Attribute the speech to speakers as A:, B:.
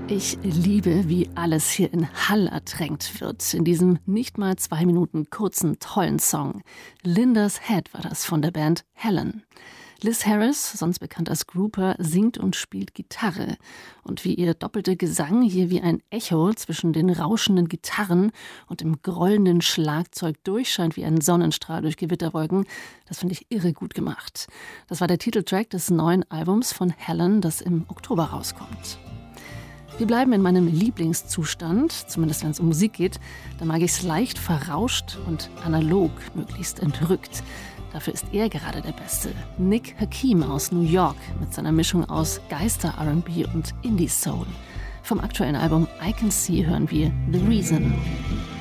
A: Ich liebe, wie alles hier in Hall ertränkt wird, in diesem nicht mal 2 Minuten kurzen, tollen Song. Linda's Head war das von der Band Helen. Liz Harris, sonst bekannt als Grouper, singt und spielt Gitarre. Und wie ihr doppelter Gesang hier wie ein Echo zwischen den rauschenden Gitarren und dem grollenden Schlagzeug durchscheint wie ein Sonnenstrahl durch Gewitterwolken, das finde ich irre gut gemacht. Das war der Titeltrack des neuen Albums von Helen, das im Oktober rauskommt. Wir bleiben in meinem Lieblingszustand, zumindest wenn es um Musik geht. Da mag ich es leicht verrauscht und analog, möglichst entrückt. Dafür ist er gerade der Beste. Nick Hakim aus New York mit seiner Mischung aus Geister-R&B und Indie-Soul. Vom aktuellen Album I Can See hören wir The Reason.